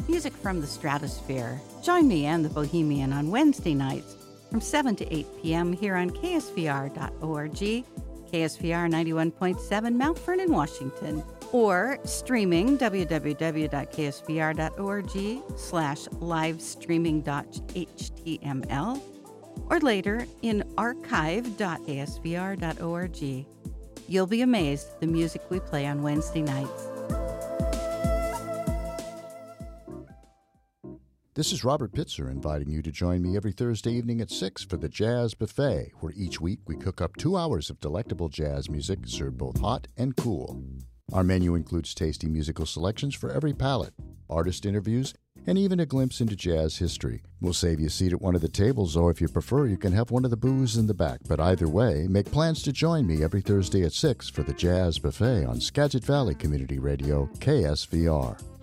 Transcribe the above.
music from the stratosphere. Join me and the Bohemian on Wednesday nights from 7 to 8 p.m. here on ksvr.org, KSVR 91.7 Mount Vernon, Washington, or streaming www.ksvr.org/livestreaming.html, or later in archive.asvr.org. You'll be amazed at the music we play on Wednesday nights. This is Robert Pitzer inviting you to join me every Thursday evening at 6 for the Jazz Buffet, where each week we cook up 2 hours of delectable jazz music served both hot and cool. Our menu includes tasty musical selections for every palate, artist interviews, and even a glimpse into jazz history. We'll save you a seat at one of the tables, or if you prefer, you can have one of the booths in the back. But either way, make plans to join me every Thursday at 6 for the Jazz Buffet on Skagit Valley Community Radio, KSVR.